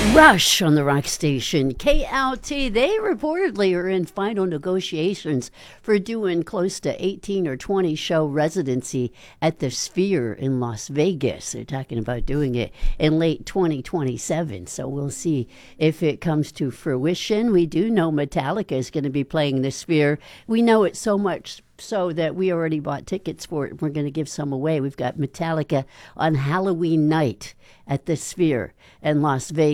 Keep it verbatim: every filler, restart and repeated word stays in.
Rush on the rock station. K L T, they reportedly are in final negotiations for doing close to eighteen or twenty show residency at the Sphere in Las Vegas. They're talking about doing it in late twenty twenty-seven. So we'll see if it comes to fruition. We do know Metallica is going to be playing the Sphere. We know it so much so that we already bought tickets for it. We're going to give some away. We've got Metallica on Halloween night at the Sphere in Las Vegas.